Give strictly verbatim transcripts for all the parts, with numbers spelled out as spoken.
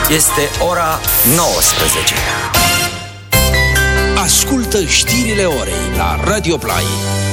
Este ora nouăsprezece. Ascultă știrile orei la Radio Play.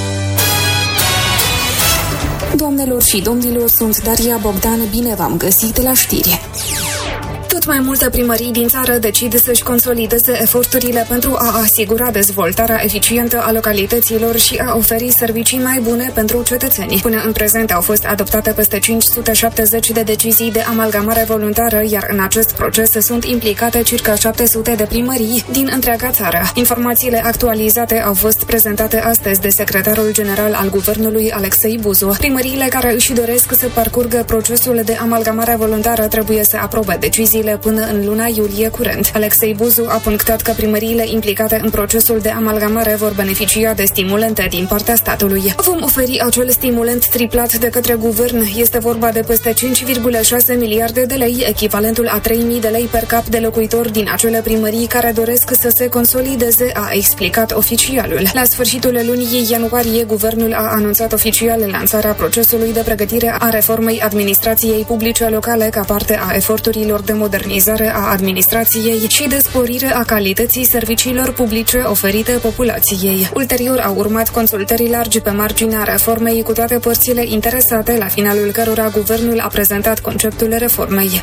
Doamnelor și domnilor, sunt Daria Bogdan, bine v-am găsit la știri. Tot mai multe primării din țară decid să-și consolideze eforturile pentru a asigura dezvoltarea eficientă a localităților și a oferi servicii mai bune pentru cetățeni. Până în prezent au fost adoptate peste cinci sute șaptezeci de decizii de amalgamare voluntară, iar în acest proces sunt implicate circa șapte sute de primării din întreaga țară. Informațiile actualizate au fost prezentate astăzi de secretarul general al Guvernului, Alexei Buzu. Primăriile care își doresc să parcurgă procesul de amalgamare voluntară trebuie să aprobe deciziile până în luna iulie curent. Alexei Buzu a punctat că primăriile implicate în procesul de amalgamare vor beneficia de stimulente din partea statului. Vom oferi acel stimulent triplat de către guvern. Este vorba de peste cinci virgulă șase miliarde de lei, echivalentul a trei mii de lei per cap de locuitor din acele primării care doresc să se consolideze, a explicat oficialul. La sfârșitul lunii ianuarie, guvernul a anunțat oficial lansarea procesului de pregătire a reformei administrației publice locale ca parte a eforturilor de modernizare a administrației și de sporire a calității serviciilor publice oferite populației. Ulterior au urmat consultări largi pe marginea reformei cu toate părțile interesate, la finalul cărora guvernul a prezentat conceptul reformei.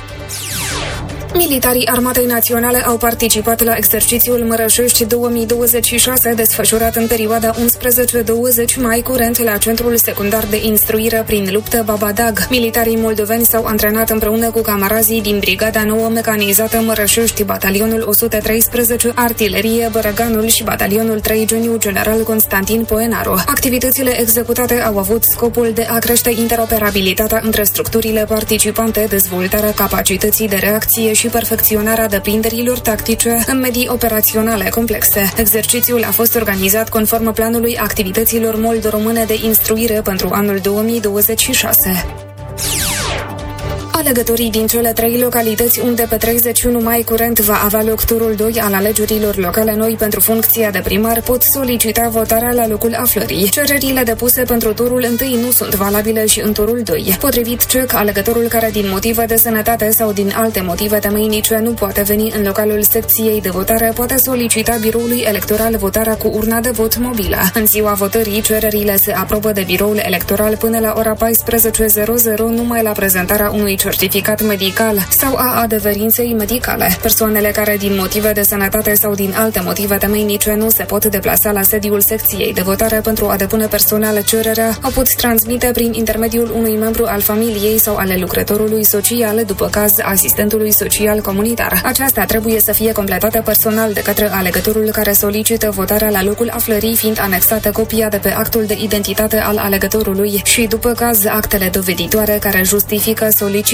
Militarii Armatei Naționale au participat la exercițiul Mărășești două mii douăzeci și șase, desfășurat în perioada unsprezece douăzeci mai curent la Centrul Secundar de Instruire prin Luptă Babadag. Militarii moldoveni s-au antrenat împreună cu camarazii din Brigada nouă Mecanizată Mărășești, Batalionul o sută treisprezece, Artilerie Bărăganul și Batalionul trei Geniu General Constantin Poenaru. Activitățile executate au avut scopul de a crește interoperabilitatea între structurile participante, dezvoltarea capacității de reacție și și perfecționarea deprinderilor tactice în medii operaționale complexe. Exercițiul a fost organizat conform planului activităților moldo-române de instruire pentru anul două mii douăzeci și șase. Alegătorii din cele trei localități unde pe treizeci și unu mai curent va avea loc turul doi al alegerilor locale noi pentru funcția de primar pot solicita votarea la locul aflării. Cererile depuse pentru turul întâi nu sunt valabile și în turul doi. Potrivit C E C, alegătorul care din motive de sănătate sau din alte motive temeinice nu poate veni în localul secției de votare poate solicita biroului electoral votarea cu urna de vot mobilă. În ziua votării, cererile se aprobă de biroul electoral până la ora paisprezece numai la prezentarea unui certificat medical sau a adeverinței medicale. Persoanele care din motive de sănătate sau din alte motive temeinice nu se pot deplasa la sediul secției de votare pentru a depune personal cererea, o pot transmite prin intermediul unui membru al familiei sau ale lucrătorului social, după caz asistentului social comunitar. Aceasta trebuie să fie completată personal de către alegătorul care solicită votarea la locul aflării, fiind anexată copia de pe actul de identitate al alegătorului și, după caz, actele doveditoare care justifică solicitarea